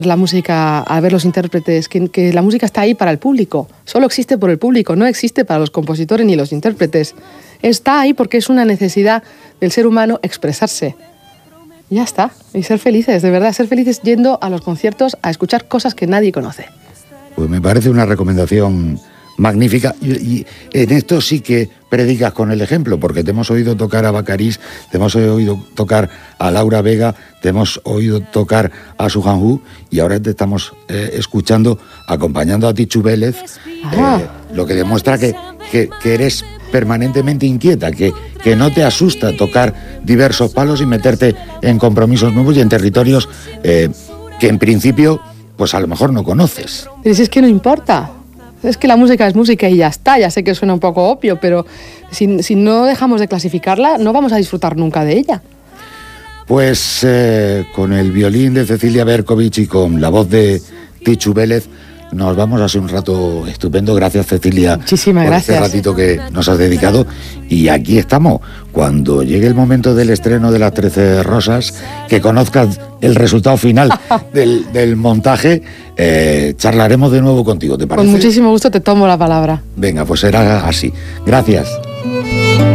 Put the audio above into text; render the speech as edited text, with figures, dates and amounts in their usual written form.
la música, a ver los intérpretes, que la música está ahí para el público, solo existe por el público, no existe para los compositores ni los intérpretes. Está ahí porque es una necesidad del ser humano expresarse. Ya está, y ser felices, de verdad, ser felices yendo a los conciertos a escuchar cosas que nadie conoce. Pues me parece una recomendación magnífica, y en esto sí que predicas con el ejemplo, porque te hemos oído tocar a Bacarís, te hemos oído tocar a Laura Vega, te hemos oído tocar a Suhan Hu, y ahora te estamos escuchando, acompañando a Tichu Vélez, lo que demuestra que eres permanentemente inquieta, que no te asusta tocar diversos palos y meterte en compromisos nuevos y en territorios que en principio pues a lo mejor no conoces. Pero si es que no importa. Es que la música es música y ya está. Ya sé que suena un poco obvio, pero si no dejamos de clasificarla, no vamos a disfrutar nunca de ella. Pues con el violín de Cecilia Berkovich y con la voz de Tichu Vélez, nos vamos a hacer un rato estupendo. Gracias, Cecilia. Muchísimas gracias. Este ratito que nos has dedicado. Y aquí estamos. Cuando llegue el momento del estreno de Las 13 Rosas, que conozcas el resultado final del montaje, charlaremos de nuevo contigo, ¿te parece? Con muchísimo gusto te tomo la palabra. Venga, pues será así. Gracias.